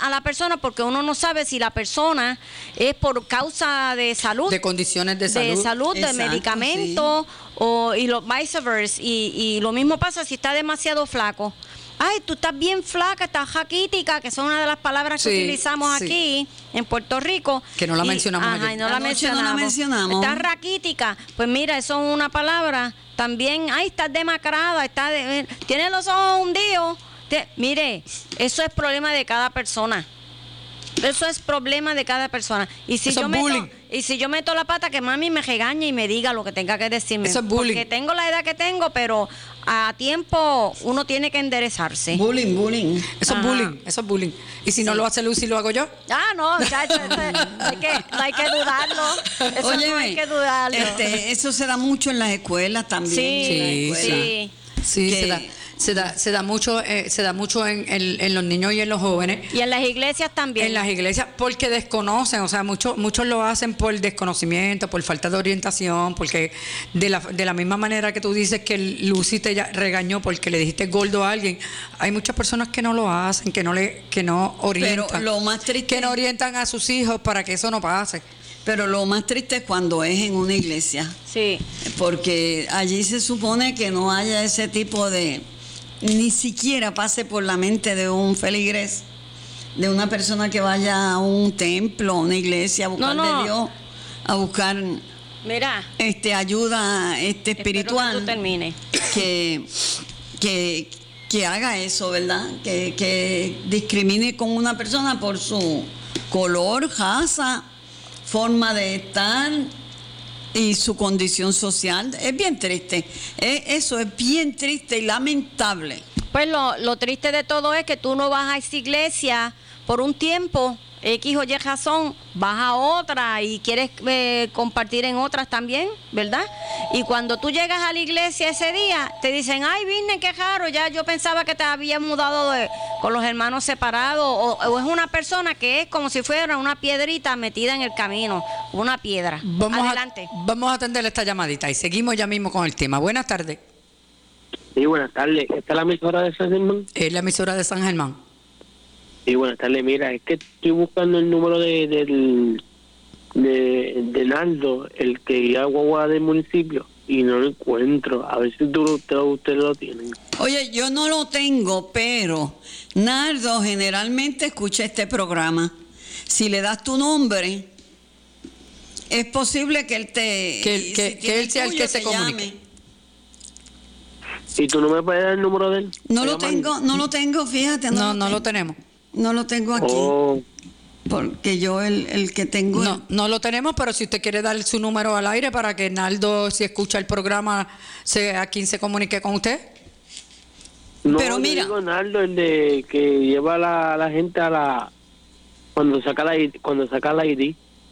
a la persona porque uno no sabe si la persona es por causa de salud, de condiciones de salud, de medicamentos, y lo viceversa. Y lo mismo pasa si está demasiado flaco. Ay, tú estás bien flaca, estás raquítica, que son una de las palabras que utilizamos aquí en Puerto Rico. Que no la mencionamos ayer. Y no la mencionamos. Estás raquítica. Pues mira, eso es una palabra. También, ay, estás demacrada, tienes los ojos hundidos. Mire, eso es problema de cada persona. Eso es problema de cada persona. Y si yo meto la pata, que mami me regañe y me diga lo que tenga que decirme. Eso es bullying. Porque tengo la edad que tengo, pero a tiempo uno tiene que enderezarse. Bullying. Eso es bullying. Y si no lo hace Lucy, ¿lo hago yo? No, ya, no hay que dudarlo. Eso Óyeme, no hay que dudarlo. Eso se da mucho en las escuelas también. Sí. Se da mucho en los niños y en los jóvenes. Y en las iglesias también. En las iglesias porque desconocen, o sea, muchos lo hacen por desconocimiento, por falta de orientación, porque de la misma manera que tú dices que Lucy te regañó porque le dijiste gordo a alguien, hay muchas personas que no lo hacen, que no orientan. Pero lo más triste, que no orientan a sus hijos para que eso no pase. Pero lo más triste es cuando es en una iglesia. Sí. Porque allí se supone que no haya ese tipo de... Ni siquiera pase por la mente de un feligres, de una persona que vaya a un templo, a una iglesia, a buscar de Dios, a buscar ayuda espiritual. Que tú termines. Que haga eso, ¿verdad? Que discrimine con una persona por su color, raza, forma de estar y su condición social. Es bien triste. Eso es bien triste y lamentable. Pues lo triste de todo es que tú no vas a esa iglesia por un tiempo, X o Y razón, vas a otra y quieres compartir en otras también, ¿verdad? Y cuando tú llegas a la iglesia ese día, te dicen, ay, Virgen, qué raro, ya yo pensaba que te habías mudado con los hermanos separados, o es una persona que es como si fuera una piedrita metida en el camino, una piedra. Adelante. Vamos a atender esta llamadita y seguimos ya mismo con el tema. Buenas tardes. Sí, buenas tardes. ¿Esta es la emisora de San Germán? Es la emisora de San Germán. Sí, buenas tardes. Mira, es que estoy buscando el número de Naldo, el que guía guagua del municipio, y no lo encuentro. A ver si ustedes lo tienen. Oye, yo no lo tengo, pero Naldo generalmente escucha este programa. Si le das tu nombre, es posible que él que él sea el que se comunique. Llame. ¿Y tú no me puedes dar el número de él? No lo tengo, fíjate. No lo tenemos. No lo tengo aquí. Porque yo el que tengo... No lo tenemos, pero si usted quiere dar su número al aire para que Naldo, si escucha el programa, sea quien se comunique con usted. No, pero mira, digo Naldo, el de que lleva a la gente a la... Cuando saca la ID.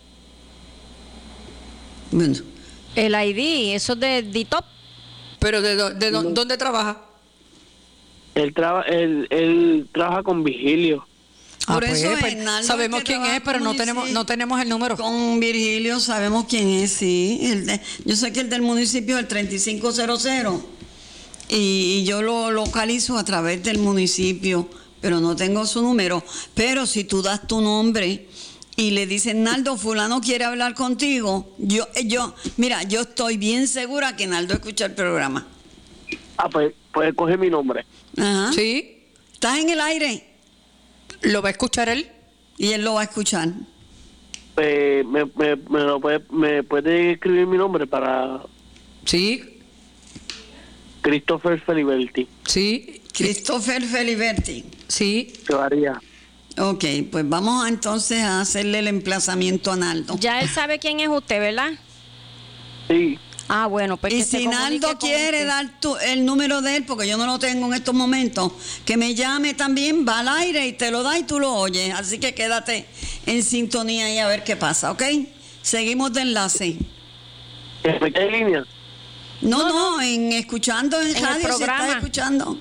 Bueno. El ID, eso es de DITOP. ¿Pero dónde trabaja? Él trabaja con Vigilio. Por eso pues, sabemos quién es, pero no tenemos el número. Con Virgilio sabemos quién es, sí. Yo sé que el del municipio es el 3500 y yo lo localizo a través del municipio, pero no tengo su número. Pero si tú das tu nombre y le dicen, Naldo, fulano quiere hablar contigo, yo estoy bien segura que Naldo escucha el programa. Pues coge mi nombre. Ajá. Sí. ¿Estás en el aire? ¿Lo va a escuchar él? Y él lo va a escuchar. ¿Me puede escribir mi nombre para...? Sí. Christopher Feliberti. Sí. Christopher Feliberti. Sí. ¿Qué haría? Ok, pues vamos entonces a hacerle el emplazamiento a Naldo. Ya él sabe quién es usted, ¿verdad? Sí. Ah, bueno, pues y que si Naldo quiere dar el número de él, porque yo no lo tengo en estos momentos, que me llame también, va al aire y te lo da y tú lo oyes. Así que quédate en sintonía y a ver qué pasa, ¿ok? Seguimos de enlace. ¿Me queda en línea? No, en escuchando en radio, el programa. Se está escuchando.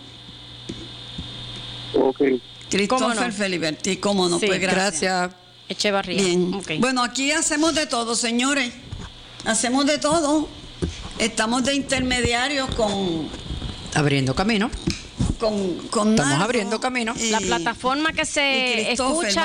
Ok. Christopher Feliberti, ¿cómo no? Sí, pues gracias. Echevarría. Bien. Okay. Bueno, aquí hacemos de todo, señores. Hacemos de todo. Estamos de intermediarios con... Abriendo camino. Con Estamos Naldo abriendo camino. La plataforma que se escucha